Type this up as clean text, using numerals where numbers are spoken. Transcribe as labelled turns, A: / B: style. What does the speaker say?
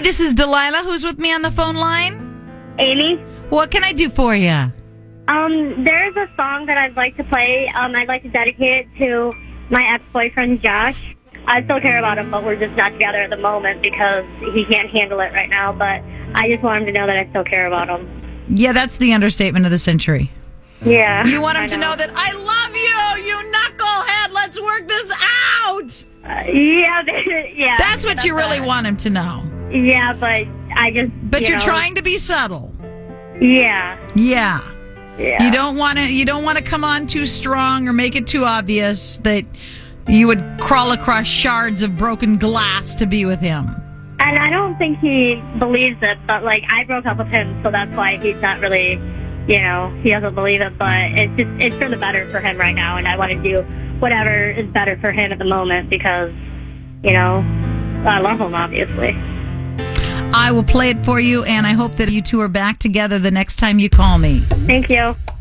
A: this is Delilah. Who's with me on the phone line?
B: Amy.
A: What can I do for you?
B: There's a song that I'd like to play. I'd like to dedicate it to my ex-boyfriend, Josh. I still care about him, but we're just not together at the moment because he can't handle it right now. But I just want him to know that I still care about him.
A: Yeah, that's the understatement of the century.
B: Yeah.
A: You want him to know that I love you, you knucklehead. Let's work this out.
B: Yeah.
A: That's what you really want him to know.
B: Yeah, but I just.
A: But you're trying to be subtle.
B: Yeah.
A: Yeah.
B: Yeah.
A: You don't want to come on too strong or make it too obvious that you would crawl across shards of broken glass to be with him.
B: And I don't think he believes it, but I broke up with him, so that's why he's not really, he doesn't believe it, but it's for the better for him right now, and I want to do whatever is better for him at the moment because, I love him, obviously.
A: I will play it for you, and I hope that you two are back together the next time you call me.
B: Thank you.